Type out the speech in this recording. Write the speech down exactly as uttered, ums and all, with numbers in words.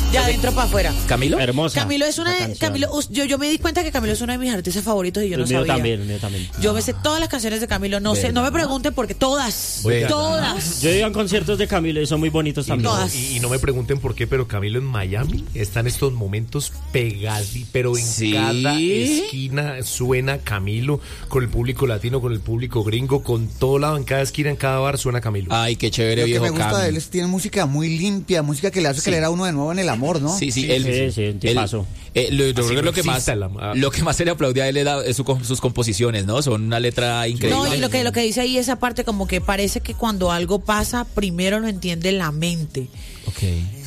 De adentro para afuera. ¿Camilo? Hermosa. Camilo es una. Camilo, yo, yo me di cuenta que Camilo es uno de mis artistas favoritos y yo no el mío sabía. también, el mío también. Yo me sé todas las canciones de Camilo. No sé, no me pregunten porque todas. ¿Verdad? Todas. Yo he ido a conciertos de Camilo y son muy bonitos Y también. no, Todas. y, y no me pregunten por qué, pero Camilo en Miami está en estos momentos pegado, pero en ¿Sí? cada esquina suena Camilo, con el público latino, con el público gringo, con todo lado, en cada esquina, en cada bar suena Camilo. Ay, qué chévere, Lo que viejo me gusta Cami. de él es que tiene música muy limpia, música que le hace Sí. creer a uno de nuevo en el amor, ¿no? Sí, sí, Sí, él, sí, sí, un él- tipazo. eh, lo, yo Así creo que no lo que más exista la- ah. lo que más se le aplaudía a él era es su com- sus composiciones, ¿no? Son una letra increíble. No, y lo que, lo que dice ahí, esa parte como que parece que cuando algo pasa, primero lo entiende la mente. Okay.